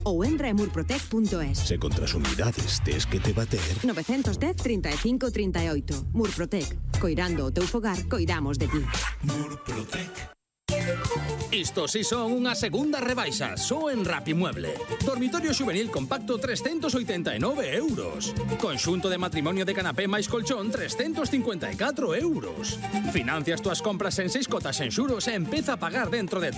ou en murprotec.es. Se contra as humidades tes que te bater... 910 35 38. Murprotec. Coirando o teu fogar, coidamos de ti. Murprotec. Isto si son unha segunda rebaixa, só en Rapimueble. Dormitorio juvenil compacto 389 euros. Conxunto de matrimonio de canapé máis colchón 354 euros. Financias túas compras en 6 cotas en xuros e empeza a pagar dentro de